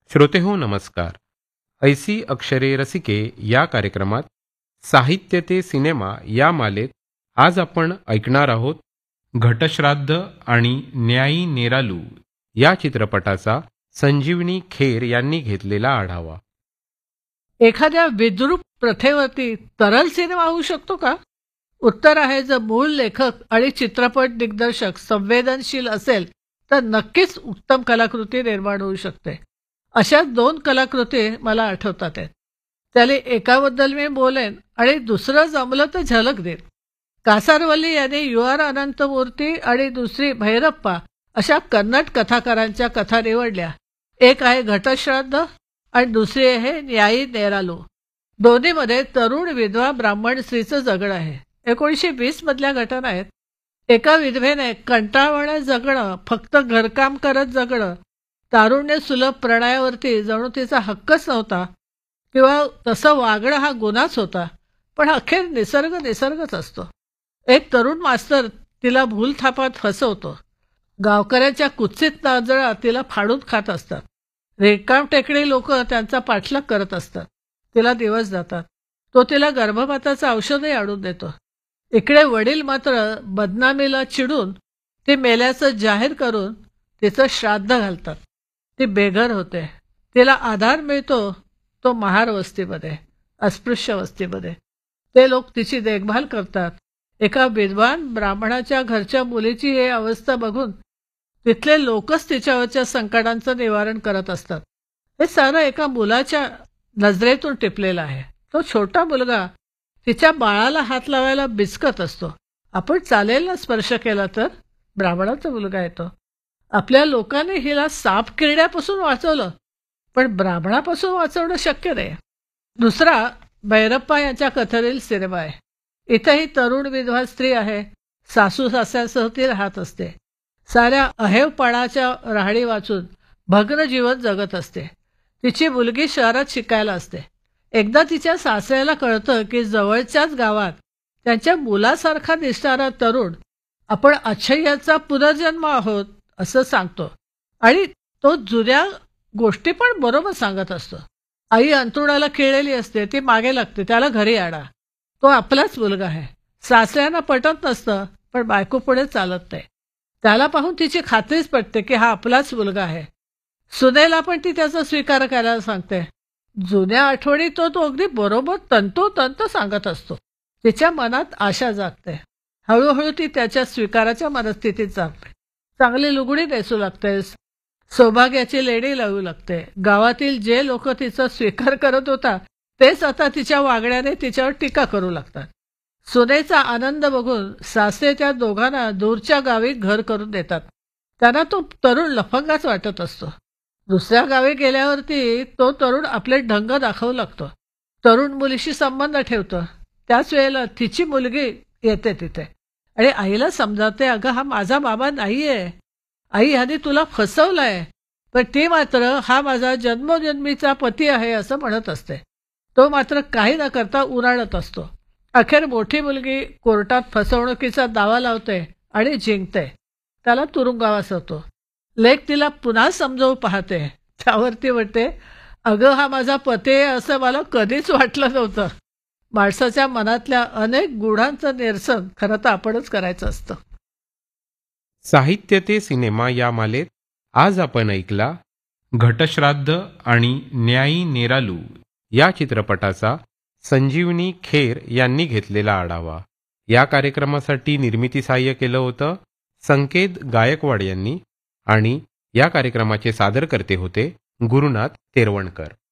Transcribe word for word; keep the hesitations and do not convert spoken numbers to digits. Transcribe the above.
श्रोते हो नमस्कार. ऐसी अक्षरे रसिके या कार्यक्रमात साहित्य ते सिनेमा या मालेत आज आपण ऐकणार आहोत घटश्राद्ध आणि न्यायी नेरालू या चित्रपटाचा संजीवनी खेर यांनी घेतलेला आढावा. एखाद्या विद्रूप प्रथेवरती तरल सिनेमा होऊ शकतो का? उत्तर आहे, जर मूळ लेखक आणि चित्रपट दिग्दर्शक संवेदनशील असेल तर नक्कीच उत्तम कलाकृती निर्माण होऊ शकते. अशा दोन कलाकृती मला आठवतात आहेत. त्याला एकाबद्दल मी बोलेन आणि दुसरं जमलं तर झलक देईन. कासारवल्ली यांनी यू आर अनंतमूर्ती आणि दुसरी भैरप्पा अशा कन्नड कथाकारांच्या कथा निवडल्या. एक आहे घटश्राद्ध आणि दुसरी आहे न्यायी नेरालू. दोन्हीमध्ये तरुण विधवा ब्राह्मण स्त्रीचं जगणं आहे. एकोणीसशे वीस मधल्या घटना आहेत. एका विधवेने कंटाळवाणं जगणं, फक्त घरकाम करत जगणं, तारुण्य सुलभ प्रणयावरती जणू तिचा हक्कच नव्हता किंवा तसं वागणं हा गुन्हाच होता. पण अखेर निसर्ग निसर्गच असतो. एक तरुण मास्तर तिला भूलथापात फसवतो. गावकऱ्यांच्या कुत्सित नाजळा तिला फाडून खात असतात. रेडकाम टेकडी लोक त्यांचा पाठलाग करत असतात. तिला दिवस जातात. तो तिला गर्भपाताचं औषधही आणून देतो. इकडे वडील मात्र बदनामीला चिडून ती मेल्याचं जाहीर करून तिचं श्राद्ध घालतात. ती बेघर होते. तिला आधार मिळतो तो महार वस्तीमध्ये, अस्पृश्य वस्तीमध्ये. ते लोक तिची देखभाल करतात. एका विद्वान ब्राह्मणाच्या घरच्या मुलीची ही अवस्था बघून तिथले लोकच तिच्यावरच्या संकटांचं निवारण करत असतात. हे सारं एका मुलाच्या नजरेतून टिपलेलं आहे. तो छोटा मुलगा तिच्या बाळाला हात लावायला बिचकत असतो. आपण चालेल ना स्पर्श केला तर? ब्राह्मणाचा मुलगा येतो. आपल्या लोकांनी हिला साप किरड्यापासून वाचवलं, पण ब्राह्मणापासून वाचवणं शक्य नाही. दुसरा भैरप्पा यांच्या कथेतील सिनेमा आहे. इथेही तरुण विधवा स्त्री आहे. सासू सासऱ्यासह ती राहत असते. साऱ्या अहेवपणाच्या राहणी वाचून भग्न जीवन जगत असते. तिची मुलगी शहरात शिकायला असते. एकदा तिच्या सासऱ्याला कळतं की जवळच्याच गावात त्यांच्या मुलासारखा दिसणारा तरुण आपण अक्षय्याचा पुनर्जन्म आहोत असं सांगतो. आणि तो जुन्या गोष्टी पण बरोबर सांगत असतो. आई अंथरुणाला खिळलेली असते. ती मागे लागते, त्याला घरी आणा. तो आपलाच मुलगा आहे. सासऱ्यांना पटत नसतं, पण बायको पुढे चालत नाही. त्याला पाहून तिची खात्रीच पटते की हा आपलाच मुलगा आहे. सुनेला पण ती त्याचा स्वीकार करायला सांगते. जुन्या आठवणी तो तो अगदी बरोबर तंतोतंत सांगत असतो. तिच्या मनात आशा जागते. हळूहळू ती त्याच्या स्वीकाराच्या मनस्थितीत जागते. चांगली लुगडी नेसू लागते. सौभाग्याची लेणी लावू लागते. गावातील जे लोक तिचा स्वीकार करत होता तेच आता तिच्या वागण्याने तिच्यावर टीका करू लागतात. सुनेचा आनंद बघून सासरे त्या दोघांना दूरच्या गावी घर करून देतात. त्यांना तो तरुण लफंगाच वाटत असतो. दुसऱ्या गावी गेल्यावरती तो तरुण आपले ढंग दाखवू लागतो. तरुण मुलीशी संबंध ठेवतो. त्याच वेळेला तिची मुलगी येते तिथे आणि आईला समजावते, अगं हा माझा बाबा नाहीये, आई ह्याने तुला फसवलंय. पण ती मात्र हा माझा जन्मोजन्मीचा पती आहे असं म्हणत असते. तो मात्र काही न करता उराणत असतो. अखेर मोठी मुलगी कोर्टात फसवणुकीचा दावा लावते आणि जिंकते. त्याला तुरुंगवास होतो. लेक तिला पुन्हा समजावू पाहते. त्यावरती म्हणते, अगं हा माझा पती आहे असं मला कधीच वाटलं नव्हतं. माणसाच्या मनातल्या अनेक गुणांचं निरसन खरं तर आपणच करायचं असतं. साहित्य ते सिनेमा या मालेत आज आपण ऐकला घटश्राद्ध आणि न्यायी नेरालू या चित्रपटाचा संजीवनी खेर यांनी घेतलेला आढावा. या कार्यक्रमासाठी निर्मिती सहाय्य केलं होतं संकेत गायकवाड यांनी आणि या कार्यक्रमाचे सादरकर्ते होते गुरुनाथ तेरवणकर.